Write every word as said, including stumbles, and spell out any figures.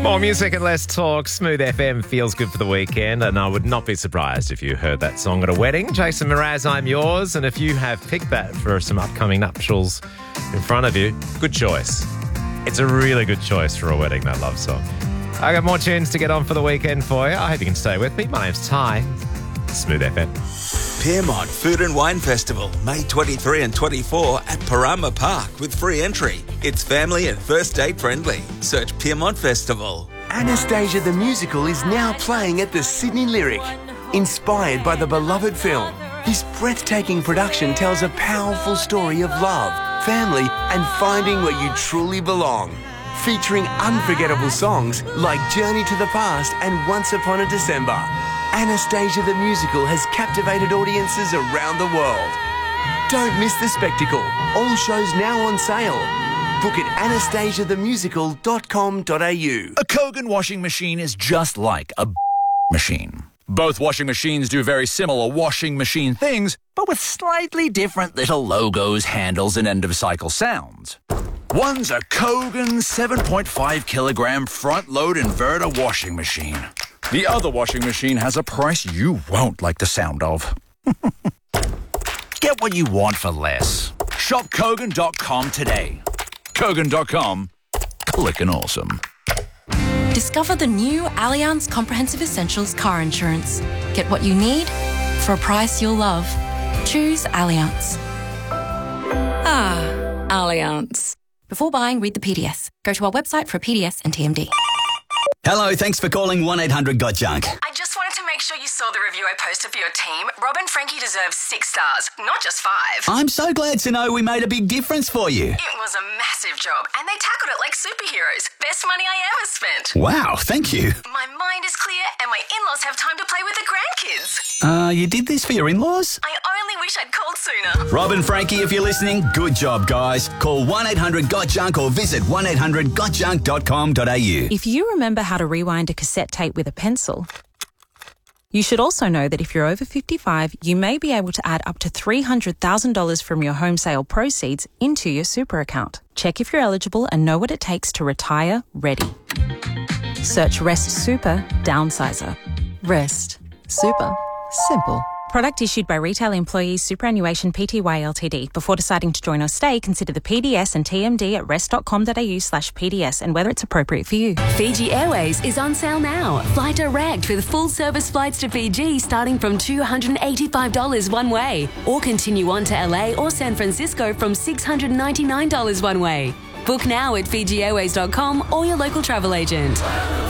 More music and less talk. Smooth F M feels good for the weekend, and I would not be surprised if you heard that song at a wedding. Jason Mraz, I'm yours, and if you have picked that for some upcoming nuptials in front of you, good choice. It's a really good choice for a wedding, that love song. I got more tunes to get on for the weekend for you. I hope you can stay with me. My name's Ty. Smooth F M. Piermont Food and Wine Festival, May twenty-third and twenty-fourth at Parama Park with free entry. It's family and first date friendly. Search Piermont Festival. Anastasia the Musical is now playing at the Sydney Lyric. Inspired by the beloved film, this breathtaking production tells a powerful story of love, family and finding where you truly belong. Featuring unforgettable songs like Journey to the Past and Once Upon a December. Anastasia the Musical has captivated audiences around the world. Don't miss the spectacle. All shows now on sale. Book at anastasia the musical dot com dot a u. A Kogan washing machine is just like a machine. Both washing machines do very similar washing machine things, but with slightly different little logos, handles, and end-of-cycle sounds. One's a Kogan seven point five kilogram front-load inverter washing machine. The other washing machine has a price you won't like the sound of. Get what you want for less. Shop Kogan dot com today. Kogan dot com. Clickin' awesome. Discover the new Allianz Comprehensive Essentials car insurance. Get what you need for a price you'll love. Choose Allianz. Ah, Allianz. Before buying, read the P D S. Go to our website for a P D S and T M D. Hello, thanks for calling one eight hundred got junk. I just wanted to make sure you saw the review I posted for your team. Rob and Frankie deserve six stars, not just five. I'm so glad to know we made a big difference for you. It was a massive job, and they tackled it like superheroes. Best money I ever spent. Wow, thank you. My mind is clear, and my in-laws have time to play with the grandkids. Uh, you did this for your in-laws? I only wish I'd called sooner. Rob and Frankie, if you're listening, good job, guys. Call one eight hundred got junk or visit one eight hundred got junk dot com dot a u. If you remember how to rewind a cassette tape with a pencil, you should also know that if you're over fifty-five, you may be able to add up to three hundred thousand dollars from your home sale proceeds into your super account. Check if you're eligible and know what it takes to retire ready. Search Rest Super Downsizer. Rest Super Simple. Product issued by Retail Employees Superannuation Pty Ltd. Before deciding to join or stay, consider the P D S and T M D at rest dot com dot a u slash P D S and whether it's appropriate for you. Fiji Airways is on sale now. Fly direct with full service flights to Fiji starting from two hundred eighty-five dollars one way, or continue on to L A or San Francisco from six hundred ninety-nine dollars one way. Book now at fiji airways dot com or your local travel agent.